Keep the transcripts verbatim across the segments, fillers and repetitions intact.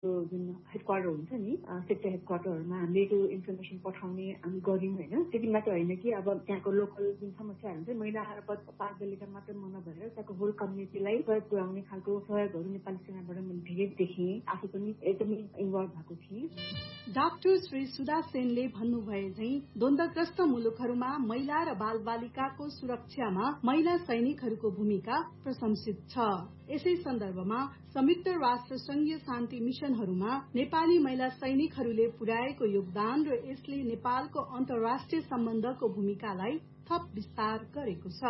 जुन हेडक्वार्टर हुन्छ नि सेक्टर हेडक्वार्टरहरूमा हामीले त्यो इन्फर्मेसन पठाउने हामी गऱ्यौँ होइन। त्यति मात्र होइन कि अब त्यहाँको लोकल जुन समस्याहरू हुन्छ महिला र बालबालिका मात्र नभएर त्यहाँको होल कम्युनिटीलाई सहयोग पुर्याउने खालको सहयोगहरू नेपाली सेनाबाट मैले धेरै देखेँ। आफू पनि एकदमै इन्भल्भ भएको थिएँ। डाक्टर श्री सुधा सेनले भन्नुभए झै द्वन्द्वग्रस्त मुलुकहरूमा महिला र बालबालिकाको सुरक्षामा महिला सैनिकहरूको भूमिका प्रशंसित छ। यसै सन्दर्भमा संयुक्त राष्ट्र संघीय शान्ति मिशनहरूमा नेपाली महिला सैनिकहरूले पुर्याएको योगदान र यसले नेपालको अन्तर्राष्ट्रिय सम्बन्धको भूमिकालाई थप विस्तार गरेको छ।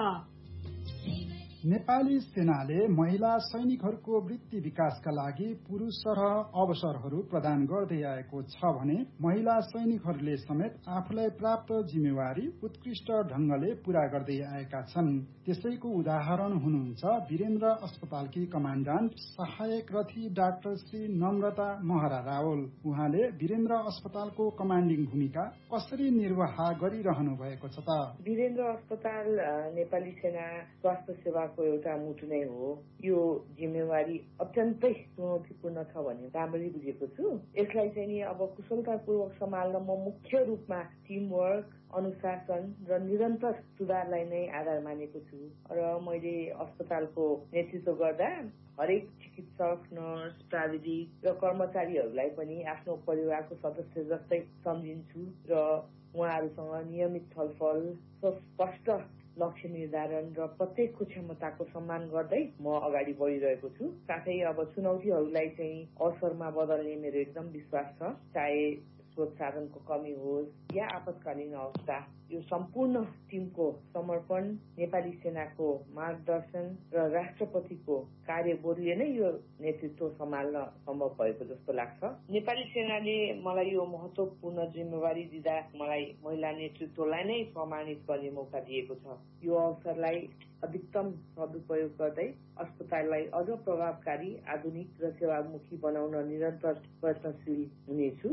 नेपाली सेनाले महिला सैनिकहरूको वृत्ति विकासका लागि पुरुषरह अवसरहरू प्रदान गर्दै आएको छ भने महिला सैनिकहरूले समेत आफूलाई प्राप्त जिम्मेवारी उत्कृष्ट ढंगले पूरा गर्दै आएका छन्। त्यसैको उदाहरण हुनुहुन्छ वीरेन्द्र अस्पतालकी कमाण्डान्ट सहायक रथी डाक्टर श्री नम्रता महरा रावल। उहाँले वीरेन्द्र अस्पतालको कमाण्डिङ भूमिका कसरी निर्वाह गरिरहनु भएको छ त? वीरेन्द्र अस्पताल नेपाली सेना स्वास्थ्य सेवा को एउटा मुटु नै हो। यो जिम्मेवारी अत्यन्तै चुनौतीपूर्ण छ भन्ने राम्ररी बुझेको छु। यसलाई चाहिँ नि अब कुशलतापूर्वक सम्हाल्न म मुख्य रूपमा टिमवर्क, अनुशासन र निरन्तर सुधारलाई नै आधार मानेको छु र मैले अस्पतालको नेतृत्व गर्दा हरेक चिकित्सक, नर्स, प्राविधिक र कर्मचारीहरूलाई पनि आफ्नो परिवारको सदस्य जस्तै सम्झिन्छु र उहाँहरूसँग नियमित छलफल, स्पष्ट लक्ष्य निर्धारण र प्रत्येकको क्षमताको सम्मान गर्दै म अगाडि बढिरहेको छु। साथै अब चुनौतीहरूलाई चाहिँ अवसरमा बदल्ने मेरो एकदम विश्वास छ। चाहे स्रोत साधनको कमी होस् या आपतकालीन अवस्था, यो सम्पूर्ण टिमको समर्पण, नेपाली सेनाको मार्गदर्शन र राष्ट्रपतिको कार्यबोधले नै यो नेतृत्व सम्हाल्न सम्भव भएको जस्तो लाग्छ। नेपाली सेनाले मलाई यो महत्वपूर्ण जिम्मेवारी दिँदा मलाई महिला नेतृत्वलाई नै प्रमाणित गर्ने मौका दिएको छ। यो अवसरलाई अधिकतम सदुपयोग गर्दै अस्पताललाई अझ प्रभावकारी, आधुनिक र सेवामुखी बनाउन निरन्तर प्रयत्नशील हुनेछु।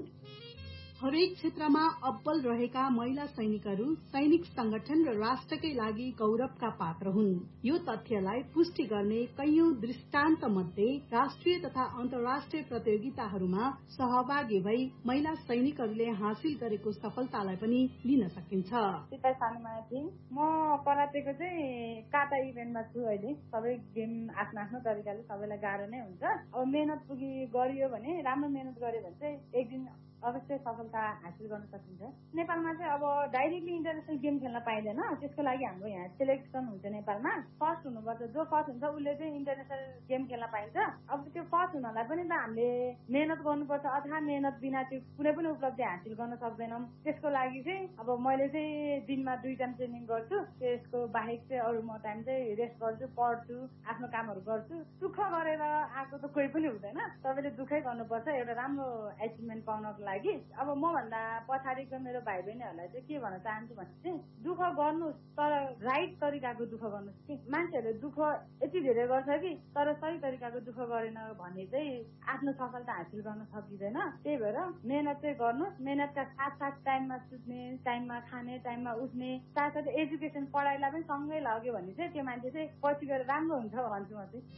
हरेक क्षेत्रमा अब्बल रहेका महिला सैनिकहरू सैनिक संगठन र राष्ट्रकै लागि गौरवका पात्र हुन्। यो तथ्यलाई पुष्टि गर्ने कैयौं दृष्टान्त मध्ये राष्ट्रिय तथा अन्तर्राष्ट्रिय प्रतियोगिताहरूमा सहभागी भई महिला सैनिकहरूले हासिल गरेको सफलतालाई पनि लिन सकिन्छ। सीता सानुमाया थिइन्। म करातेको चाहिँ काटा इभेन्टमा छु अहिले। सबै गेम आफ्नो आफ्नो तरिकाले सबैलाई गाह्रो नै हुन्छ। अब मेहनत पुगी गरियो भने, राम्रो मेहनत गर्यो भने चाहिँ एक दिन अवश्य सफलता हासिल गर्न सकिन्छ। नेपालमा चाहिँ अब डाइरेक्टली इन्टरनेसनल गेम खेल्न पाइँदैन। त्यसको लागि हाम्रो यहाँ सिलेक्सन हुन्छ। नेपालमा फर्स्ट हुनुपर्छ। जो फर्स्ट हुन्छ उसले चाहिँ इन्टरनेसनल गेम खेल्न पाइन्छ। अब त्यो फर्स्ट हुनलाई पनि त हामीले मेहनत गर्नुपर्छ। अथाह मेहनत बिना त्यो कुनै पनि उपलब्धि हासिल गर्न सक्दैनौँ। त्यसको लागि चाहिँ अब मैले चाहिँ दिनमा दुई टाइम ट्रेनिङ गर्छु। त्यसको बाहेक चाहिँ अरू म टाइम चाहिँ रेस्ट गर्छु, पढ्छु, आफ्नो कामहरू गर्छु। दुःख गरेर आएको त कोही पनि हुँदैन। तपाईँले दुःखै गर्नुपर्छ एउटा राम्रो एचिभमेन्ट पाउनको लागि। अब म भन्दा पछाडिको मेरो भाइ बहिनीहरूलाई चाहिँ के भन्न चाहन्छु भने चाहिँ दुःख गर्नुहोस्, तर राइट तरिकाको दुःख गर्नुहोस् कि मान्छेहरूले दुःख यति धेरै गर्छ कि तर सही तरिकाको दुःख गरेन भने चाहिँ आफ्नो सफलता हासिल गर्न सकिँदैन। त्यही भएर मेहनत चाहिँ गर्नुहोस्। मेहनतका साथसाथ टाइममा सुत्ने, टाइममा खाने, टाइममा उठ्ने, साथसाथै एजुकेसन पढाइलाई पनि सँगै लग्यो भने चाहिँ त्यो मान्छे चाहिँ पछि गएर राम्रो हुन्छ भन्छु म चाहिँ।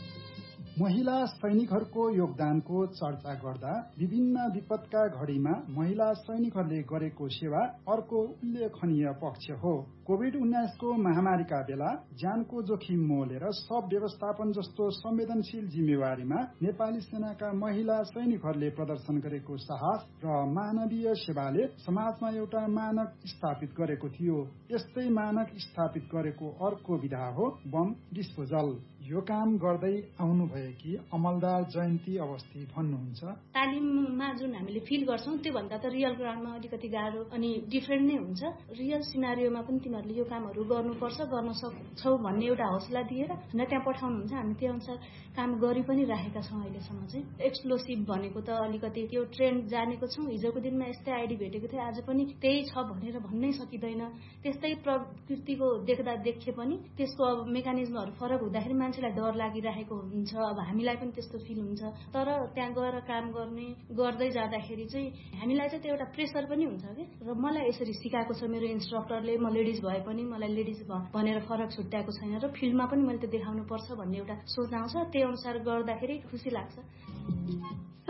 महिला सैनिकहरूको योगदानको चर्चा गर्दा विभिन्न विपदका घडीमा महिला सैनिकहरूले गरेको सेवा अर्को उल्लेखनीय पक्ष हो। कोभिड उन्नाइसको महामारीका बेला ज्यानको जोखिम मोलेर सब व्यवस्थापन जस्तो संवेदनशील जिम्मेवारीमा नेपाली सेनाका महिला सैनिकहरूले प्रदर्शन गरेको साहस र मानवीय सेवाले समाजमा एउटा मानक स्थापित गरेको थियो। यस्तै मानक स्थापित गरेको अर्को विधा हो बम डिस्पोजल। यो काम गर्दै आउनु कि अमलदार जयन्ती अवस्थी भन्नुहुन्छ, तालिममा जुन हामीले फिल गर्छौं त्योभन्दा त रियल ग्राउन्डमा अलिकति गाह्रो अनि डिफरेन्ट नै हुन्छ। रियल सिनारियोमा पनि तिमीहरूले यो कामहरू गर्नुपर्छ, गर्न सक्छौ भन्ने एउटा हौसला दिएर न त्यहाँ पठाउनुहुन्छ। हामी त्यो अनुसार काम गरि पनि राखेका छौँ। अहिलेसम्म चाहिँ एक्सप्लोसिभ भनेको त अलिकति त्यो ट्रेन्ड जानेको छौँ। हिजोको दिनमा यस्तै आइडी भेटेको थियो, आज पनि त्यही छ भनेर भन्नै सकिँदैन। त्यस्तै प्रकृतिको देख्दा देखे पनि त्यसको अब मेकानिजमहरू फरक हुँदाखेरि मान्छेलाई डर लागिरहेको हुन्छ। अब हामीलाई पनि त्यस्तो फिल हुन्छ। तर त्यहाँ गएर काम गर्ने गर्दै जाँदाखेरि चाहिँ हामीलाई चाहिँ त्यो एउटा प्रेसर पनि हुन्छ कि र मलाई यसरी सिकाएको छ मेरो इन्स्ट्रक्टरले। म लेडिज भए पनि मलाई लेडिज भनेर फरक छुट्याएको छैन र फिल्डमा पनि मैले त्यो देखाउनु पर्छ भन्ने एउटा सोच आउँछ। त्यही अनुसार गर्दाखेरि खुसी लाग्छ। सैनिक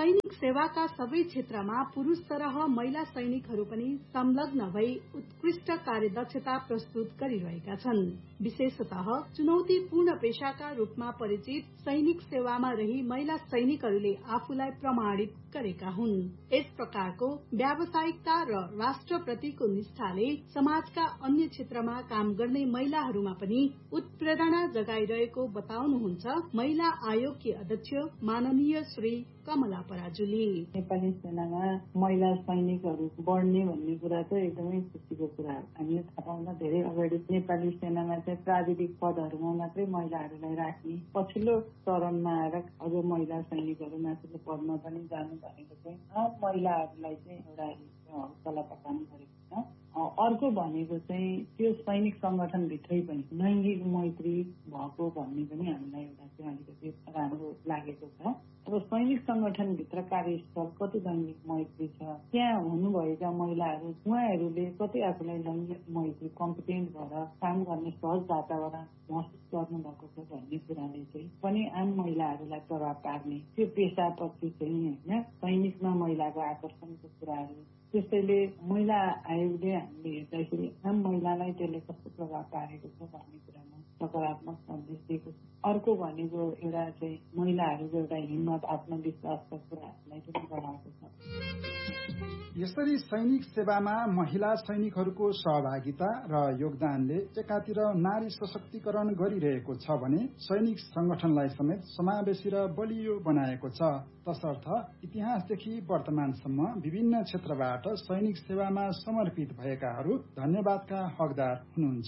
सेवाका सबै क्षेत्रमा पुरूष सरह महिला सैनिकहरू पनि संलग्न भई उत्कृष्ट कार्यदक्षता प्रस्तुत गरिरहेका छन्। विशेषतः चुनौतीपूर्ण पेशाका रूपमा परिचित सैनिक सेवामा रही महिला सैनिकहरूले आफूलाई प्रमाणित गरेका हुन्। यस प्रकारको व्यावसायिकता र राष्ट्रप्रतिको निष्ठाले समाजका अन्य क्षेत्रमा काम गर्ने महिलाहरूमा पनि उत्प्रेरणा जगाइरहेको बताउनुहुन्छ महिला आयोगकी अध्यक्ष माननीय श्री कमला पराजुली। नेपाली सेनामा महिला सैनिकहरू बढ्ने भन्ने कुरा चाहिँ एकदमै खुसीको कुरा हो। हामीले थाहा पाउन धेरै अगाडि नेपाली सेनामा चाहिँ प्राविधिक पदहरूमा मात्रै महिलाहरूलाई राख्ने, पछिल्लो चरणमा आएर अझ महिला सैनिकहरू माथिल्लो पदमा पनि जानु भनेको चाहिँ महिलाहरूलाई चाहिँ एउटा हौसला प्रदान गरेको छ। अर्को भनेको चाहिँ त्यो सैनिक संगठनभित्रै पनि लैङ्गिक मैत्री भएको भन्ने पनि हामीलाई एउटा चाहिँ अलिकति राम्रो लागेको छ। अब सैनिक संगठनभित्र कार्यस्थल कति लैङ्गिक मैत्री छ, त्यहाँ हुनुभएका महिलाहरू उहाँहरूले कति आफूलाई लैङ्गिक मैत्री कम्पिटेन्ट भएर काम गर्ने सहज वातावरण महसुस गर्नुभएको छ भन्ने कुराले चाहिँ पनि आम महिलाहरूलाई प्रभाव पार्ने, त्यो पेसापछि चाहिँ होइन सैनिकमा महिलाको आकर्षणको कुराहरू। त्यसैले महिला आयोगले हामीले हेर्दाखेरि आम महिलालाई त्यसले कस्तो प्रभाव पारेको छ भन्ने कुरामा सकारात्मक सन्देश दिएको छ। अर्को भनेको एउटा चाहिँ महिलाहरूको एउटा हिम्मत आत्मविश्वासका कुराहरूलाई पनि बढाएको छ। यसरी सैनिक सेवामा महिला सैनिकहरूको सहभागिता र योगदानले एकातिर नारी सशक्तिकरण गरिरहेको छ भने सैनिक संगठनलाई समेत समावेशी र बलियो बनाएको छ। तसर्थ इतिहासदेखि वर्तमानसम्म विभिन्न क्षेत्रबाट सैनिक सेवामा समर्पित भएकाहरू धन्यवादका हकदार हुनुहुन्छ।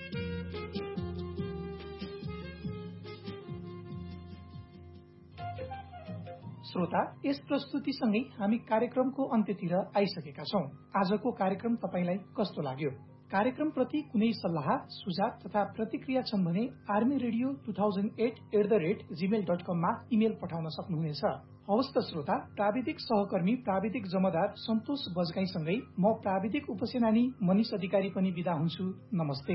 श्रोता, यस प्रस्तुतिसँगै हामी कार्यक्रमको अन्त्यतिर आइसकेका छौं। आजको कार्यक्रम तपाईलाई कस्तो लाग्यो? कार्यक्रमप्रति कुनै सल्लाह सुझाव तथा प्रतिक्रिया छन् भने army radio two thousand at at the rate Gmail dot कममा इमेल पठाउन सक्नुहुनेछ। हवस् त श्रोता, प्राविधिक सहकर्मी प्राविधिक जमदार सन्तोष बजगाईसँगै म प्राविधिक उपसेनानी मनिष अधिकारी पनि बिदा हुन्छु। नमस्ते।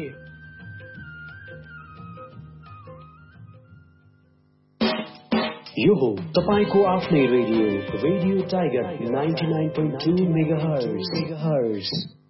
यो हो तपाईको आफ्नै radio radio tiger ninety nine point two megahertz.